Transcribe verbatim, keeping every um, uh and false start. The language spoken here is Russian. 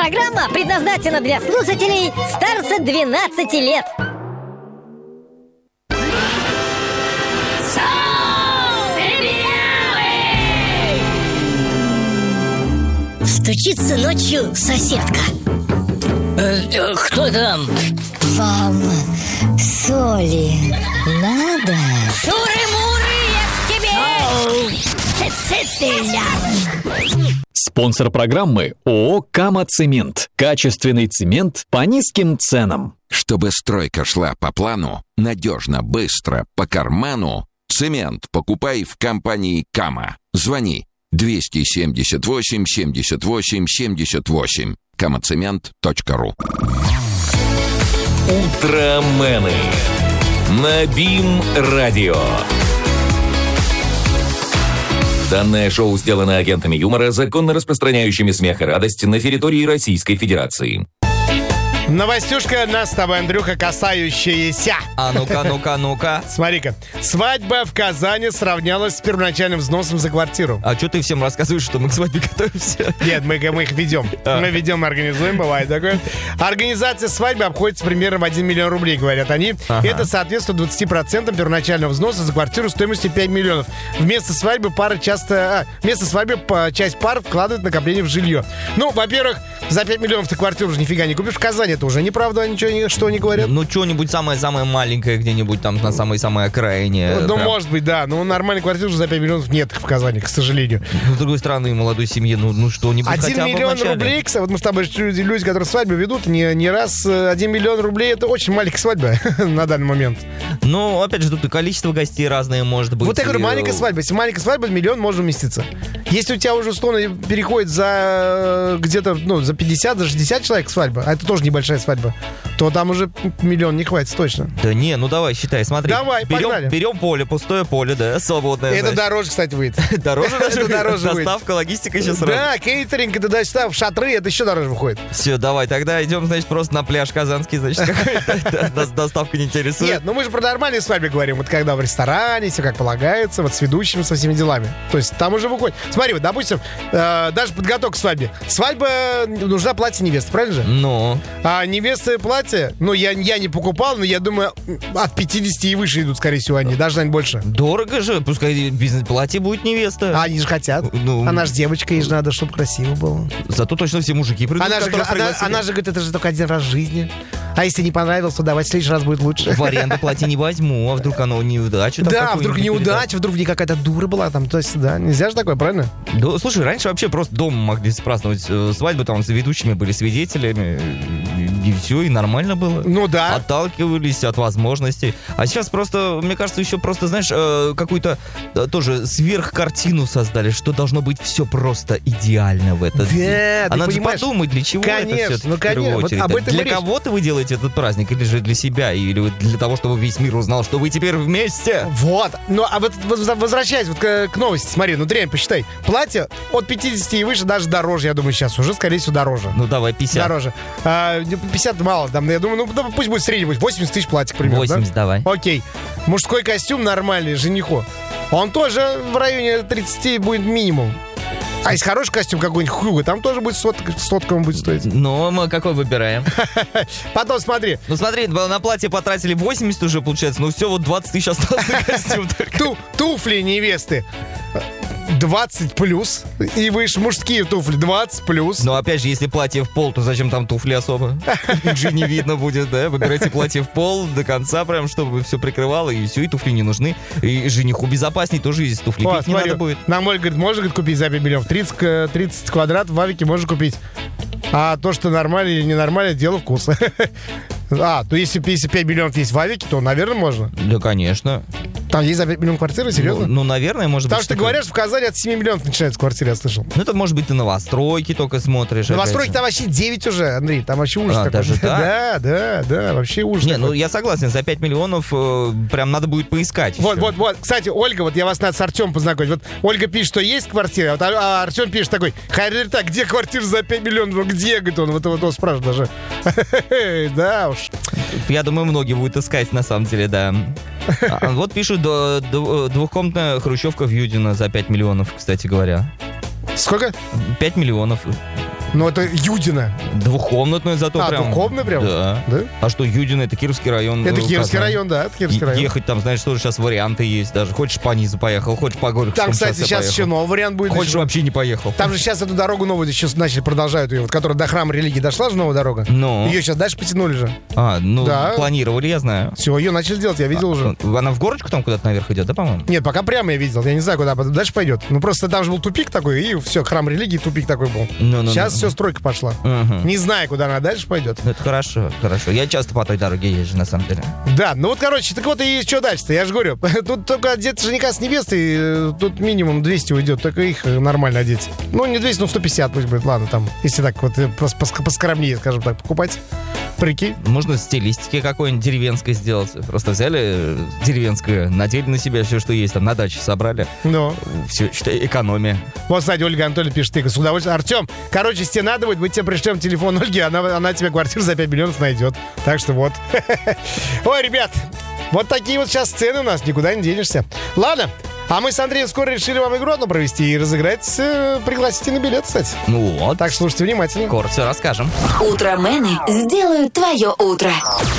Программа предназначена для слушателей старше двенадцати лет. Стучится ночью соседка. Э, э, кто там? Вам соли надо? Суры-муры, я к тебе! Спонсор программы ООО «Кама-Цемент». Качественный цемент по низким ценам. Чтобы стройка шла по плану, надежно, быстро, по карману, цемент покупай в компании «Кама». Звони двести семьдесят восемь семьдесят восемь семьдесят восемь. камацемент точка ру. Утромены на БИМ-радио. Данное шоу сделано агентами юмора, законно распространяющими смех и радость на территории Российской Федерации. Новостюшка нас с тобой, Андрюха, касающаяся. А ну-ка, ну-ка, ну-ка. Смотри-ка. Свадьба в Казани сравнялась с первоначальным взносом за квартиру. А что ты всем рассказываешь, что мы к свадьбе готовимся? Нет, мы, мы их ведем. А. Мы ведем, организуем, бывает такое. Организация свадьбы обходится примерно в один миллион рублей, говорят они. Ага. Это соответствует двадцати процентам первоначального взноса за квартиру стоимостью пять миллионов. Вместо свадьбы пара часто... А, вместо свадьбы часть пар вкладывает накопление в жилье. Ну, во-первых, за пять миллионов ты квартиру уже нифига не купишь. В Казани это уже неправда, ничего, что они говорят. Ну, что-нибудь самое-самое маленькое где-нибудь там на самой-самой окраине. Ну, прям... может быть, да. Но нормальной квартиры уже за пять миллионов нет в Казани, к сожалению. Ну, с другой стороны, молодой семье, ну, ну что-нибудь хотя бы Один миллион рублей, кстати, вот мы с тобой люди, люди, которые свадьбу ведут, не, не раз один миллион рублей — это очень маленькая свадьба на данный момент. Ну, опять же, тут и количество гостей разное может быть. Вот я говорю, маленькая свадьба. Если маленькая свадьба, миллион можно уместиться. Если у тебя уже условно переходит за где-то, ну, за пятьдесят, за шестьдесят человек свадьба, а это тоже небольшая свадьба, то там уже миллион не хватит точно. Да не, ну давай, считай, смотри. Давай, берем, погнали. Берем поле, пустое поле, да, свободное. Это значит. Дороже, кстати, выйдет. Дороже даже? Это дороже выйдет. Доставка, логистика еще сразу. Да, кейтеринг, это доставка, шатры, это еще дороже выходит. Все, давай, тогда идем, значит, просто на пляж казанский, значит, какой-то. Доставка не интересует. Нет, ну мы же про нормальные свадьбы говорим. Вот когда в ресторане, все как полагается, вот с ведущим, со всеми делами. То есть там уже выходит. Смотри, вот, допустим, даже подготовка к свадьбе. Свадьба, нужна платье невесты, правильно же? Ну. А невесты платье, ну, я, я не покупал, но я думаю, от пятидесяти и выше идут, скорее всего, они. Даже, наверное, больше. Дорого же, пускай бизнес-платье будет невеста. А они же хотят. Ну, она же девочка, ей же надо, чтобы красиво было. Зато точно все мужики придут, она же, она, она же говорит, это же только один раз в жизни. А если не понравилось, то давайте в следующий раз будет лучше. В аренду платье не возьму, а вдруг оно неудача. Да, вдруг неудача, вдруг не какая-то дура была там, то есть, да, нельзя же такое, правильно? Да, слушай, раньше вообще просто дома могли праздновать э, свадьбы, там с ведущими были свидетелями, и, и все, и нормально было. Ну да. Отталкивались от возможностей. А сейчас просто, мне кажется, еще просто, знаешь, э, какую-то э, тоже сверхкартину создали, что должно быть все просто идеально в этот день. Да, а надо же подумать, для чего конечно, это все-таки ну, в первую конечно. очередь. Вот об этом для речь. кого-то вы делаете этот праздник, или же для себя, или для того, чтобы весь мир узнал, что вы теперь вместе? Вот. Ну, а вот возвращаясь вот к, к новости, смотри, ну, реально, посчитай. Платье от пятидесяти и выше даже дороже, я думаю, сейчас уже, скорее всего, дороже. Ну, давай, пятьдесят. Дороже. А, пятьдесят мало, там, я думаю, ну, да, пусть будет средний, восемьдесят тысяч платье, к примеру. восемьдесят, да? давай. Окей. Мужской костюм нормальный, жениху. Он тоже в районе тридцати будет минимум. А если хороший костюм какой-нибудь Хьюго, там тоже будет сотка, сотка он будет стоить. Ну, мы какой выбираем? Потом смотри. Ну смотри, на платье потратили восемьдесят уже, получается. Ну все, вот двадцать тысяч осталось на костюм. Ту, туфли невесты двадцать плюс. И выше мужские туфли двадцать плюс. Но опять же, если платье в пол, то зачем там туфли особо? Их же не видно будет, да? Выбирайте платье в пол до конца, прям, чтобы все прикрывало, и все, и туфли не нужны. И жениху безопасней тоже есть туфли. О, пить не смотри, надо будет. нам Оль говорит, можно, говорит, купить за пять миллионов. тридцать, тридцать квадрат в Авике можно купить. А то, что нормально или ненормально, дело вкуса. А, то если, если пять миллионов есть в Авике, то, наверное, можно. Да, конечно. Там есть за пять миллионов квартиры, серьезно? Ну, ну наверное, может Потому быть. что, говорят, в Казани от семи миллионов начинается квартира, я слышал. Ну, это, может быть, ты новостройки только смотришь. Новостройки там вообще девять уже, Андрей. Там вообще ужас а, такой. Даже так? Да, да, да, вообще ужас Не, такой. ну я согласен, за пять миллионов э, прям надо будет поискать. Вот, еще. вот, вот. Кстати, Ольга, вот я вас надо с Артемом познакомить. Вот Ольга пишет, что есть квартира, вот, а Артем пишет такой: Хайрер, так, где квартира за пять миллионов? Ну, где, говорит он, вот вот он спрашивает даже. Да уж. Я думаю, многие будут искать, на самом деле, да. А, вот пишут, до, до, двухкомнатная хрущевка в Юдино за пять миллионов, кстати говоря. Сколько? пять миллионов. Ну, это Юдино. Двухкомнатную зато А, прям. двухкомнатную прям? Да. Да? А что, Юдино, это Кировский район. Это ну, Кировский Казань. район, да, это Кировский Е- район. Ехать там, знаешь, тоже сейчас варианты есть даже. Хочешь по низу поехал, хочешь по горке. Там, кстати, сейчас еще новый вариант будет. Хочешь еще. вообще не поехал. Там же сейчас эту дорогу новую еще начали, продолжают ее, вот, которая до храма религии дошла же новая дорога. Ну. Ее сейчас дальше потянули же. А, ну, Да. планировали, я знаю. Все, ее начали делать, я видел уже. Она в горочку там куда-то наверх идет, да, по-моему? Нет, пока прямо я видел. Я не знаю, куда дальше пойдет. Ну, просто там же был тупик такой, и все, храм религии тупик такой был. Ну, ну, Сейчас ну. все, стройка пошла. Мгм. Не знаю, куда она дальше пойдет. Это хорошо, хорошо. Я часто по той дороге езжу, на самом деле. Да, ну вот, короче, так вот и что дальше-то, я же говорю. Тут только одеть жениха с невестой, э, тут минимум двести уйдет, только их э, нормально одеть. Ну, не двести, ну сто пятьдесят пусть будет, ладно, там, если так вот э, пос- пос- поскромнее, скажем так, покупать. Прикинь. Можно стилистики какой-нибудь деревенской сделать. Просто взяли э, деревенское, надели на себя все, что есть, там на даче собрали. Ну. Все, что экономия. Вот, кстати, Ольга Анатольевна пишет, ты с удовольствием. Артем, короче, если тебе надо будет, мы тебе пришлем телефон Ольги, она, она тебе квартиру за пять миллионов найдет. Так что вот. Ой, ребят, вот такие вот сейчас цены у нас, никуда не денешься. Ладно, а мы с Андреем скоро решили вам игру одну провести и разыграть э, пригласительный билет, кстати. Ну вот. Так, слушайте внимательно. Скоро все расскажем. Утромены сделают твое утро.